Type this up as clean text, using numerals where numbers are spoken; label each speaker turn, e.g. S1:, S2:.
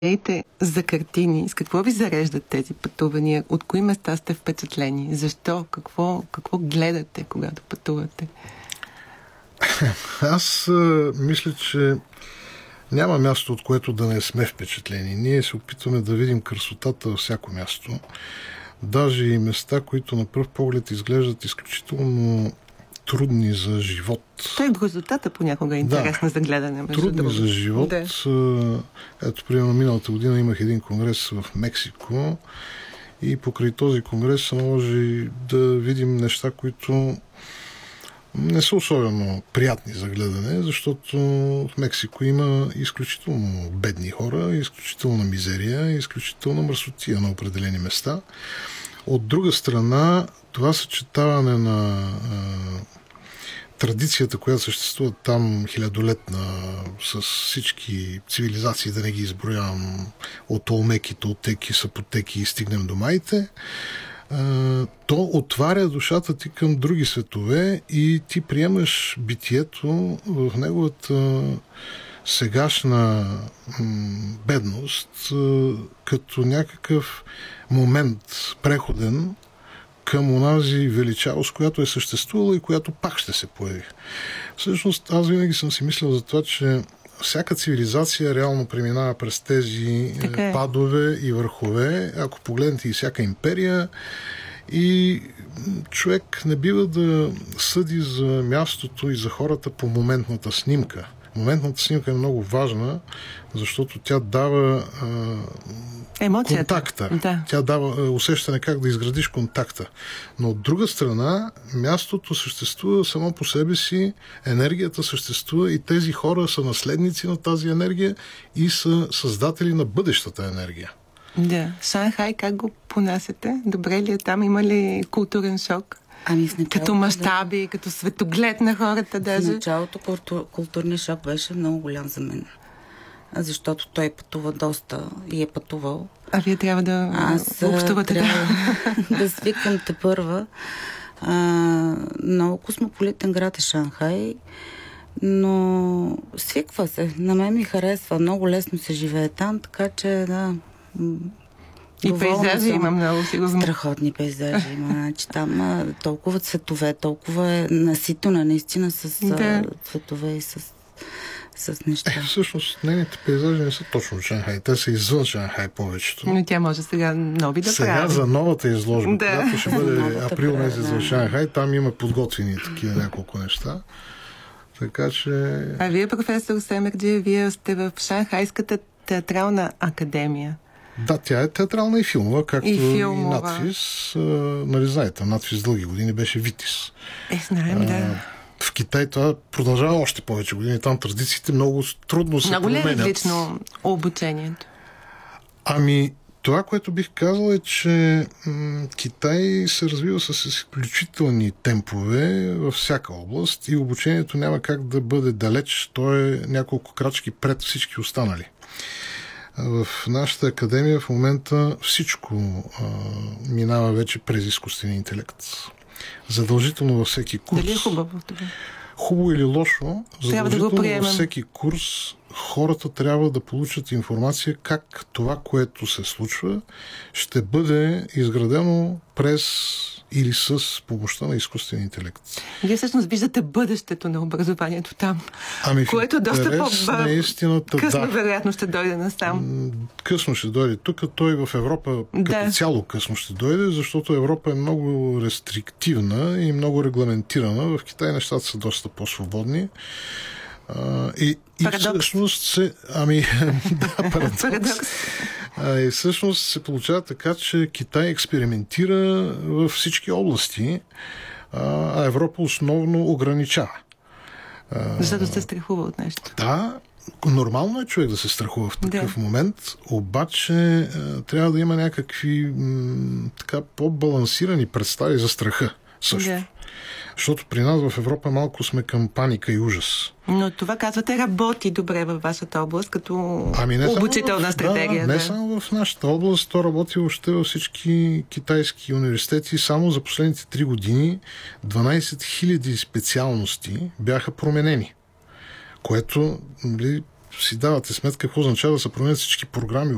S1: идеите за картини, с какво ви зареждат тези пътувания? От кои места сте впечатлени? Защо? Какво гледате, когато пътувате?
S2: Аз мисля, че няма място, от което да не сме впечатлени. Ние се опитваме да видим красотата във всяко място. Даже и места, които на пръв поглед изглеждат изключително трудни за живот.
S1: Той грозотата понякога е интересна за гледане.
S2: Трудни за живот. Да. Ето, примерно, миналата година имах един конгрес в Мексико и покрай този конгрес се наложи да видим неща, които не са особено приятни за гледане, защото в Мексико има изключително бедни хора, изключителна мизерия, изключителна мръсотия на определени места. От друга страна, това съчетаване на традицията, която съществува там хилядолетна, с всички цивилизации, да не ги изброявам, от Олмеки, Толтеки, Сапотеки и стигнем до Майте, то отваря душата ти към други светове и ти приемаш битието в неговата сегашна бедност като някакъв момент преходен към онази величавост, която е съществувала и която пак ще се появи. Всъщност, аз винаги съм си мислил за това, че всяка цивилизация реално преминава през тези падове и върхове. Ако погледнете и всяка империя, и човек не бива да съди за мястото и за хората по моментната снимка. Моментната снимка е много важна, защото тя дава контакта. Да. Тя дава усещане как да изградиш контакта. Но от друга страна, мястото съществува само по себе си, енергията съществува и тези хора са наследници на тази енергия и са създатели на бъдещата енергия.
S1: Да. Шанхай как го понасяте? Добре ли е там? Има ли културен шок? Като мащаби, като светоглед на хората даже?
S3: В началото културният шок беше много голям за мен. Защото той пътува доста и е пътувал.
S1: А вие трябва да общувате.
S3: Трябва да свикам тепърва. Много космополитен град е Шанхай, но свиква се. На мен ми харесва. Много лесно се живее там, така че да...
S1: И пейзажи има много, сигурно.
S3: Страхотни пейзажи има. Значи, там толкова цветове, толкова е наситена наистина с цветове и с неща.
S2: Всъщност, нейните пейзажи не са точно в Шанхай. Те са извън Шанхай повечето.
S1: Но тя може сега нови да
S2: прави. Сега за новата изложба, която ще бъде април месец в Шанхай, там има подготвени такива няколко неща. Така че...
S1: А вие, професор Семерджи, вие сте в Шанхайската театрална академия.
S2: Да, тя е театрална и филмова, както и надфис. Нали знаете, надфис дълги години беше Витис.
S1: Знаем, да.
S2: В Китай това продължава още повече години. Там традициите много трудно се променят.
S1: Много ли е различно обучението?
S2: Това, което бих казал е, че Китай се развива с изключителни темпове във всяка област и обучението няма как да бъде далеч. То е няколко крачки пред всички останали. В нашата академия в момента всичко минава вече през изкуствения интелект. Задължително във всеки курс.
S1: Дали е хубаво това?
S2: Хубаво или лошо, задължително във всеки курс хората трябва да получат информация как това, което се случва, ще бъде изградено през или с помощта на изкуствения интелект.
S1: Вие всъщност виждате бъдещето на образованието там, което доста по-късно вероятно ще дойде насам.
S2: Късно ще дойде. Тук той в Европа като цяло късно ще дойде, защото Европа е много рестриктивна и много регламентирана. В Китай нещата са доста по-свободни. И всъщност се... парадокс. И всъщност се получава така, че Китай експериментира във всички области, а Европа основно ограничава.
S1: Защото се страхува от нещо.
S2: Да, нормално е човек да се страхува в такъв момент, обаче трябва да има някакви така по-балансирани представи за страха също. Да. Защото при нас в Европа малко сме към паника и ужас.
S1: Но това, казвате, работи добре във вашата област, като обучителна стратегия.
S2: Не само в нашата област, то работи въобще във всички китайски университети. Само за последните 3 години 12 000 специалности бяха променени. Което си давате сметка какво означава да се променят всички програми